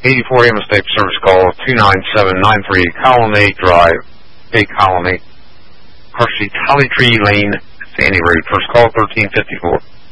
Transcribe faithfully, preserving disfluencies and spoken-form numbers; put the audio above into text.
eighty-four Amos State Service Call two nine seven nine three, Colony Drive, Bay Colony, Hershey, Holly Tree Lane, Sandy Road. First call thirteen fifty-four.